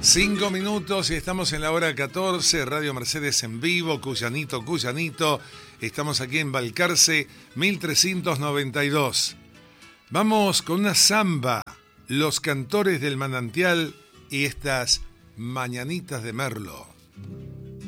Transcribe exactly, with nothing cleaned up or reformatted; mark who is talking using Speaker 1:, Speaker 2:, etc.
Speaker 1: Cinco minutos y estamos en la hora catorce, Radio Mercedes en vivo, Cuyanito, Cuyanito. Estamos aquí en Balcarce, mil trescientos noventa y dos. Vamos con una samba, Los Cantores del Manantial y estas Mañanitas de Merlo.